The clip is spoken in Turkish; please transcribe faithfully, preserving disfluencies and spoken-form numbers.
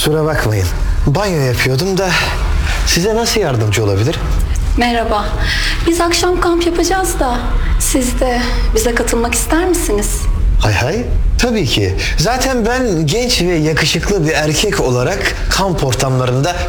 Kusura bakmayın. Banyo yapıyordum da size nasıl yardımcı olabilir? Merhaba. Biz akşam kamp yapacağız da siz de bize katılmak ister misiniz? Hay hay. Tabii ki. Zaten ben genç ve yakışıklı bir erkek olarak kamp ortamlarında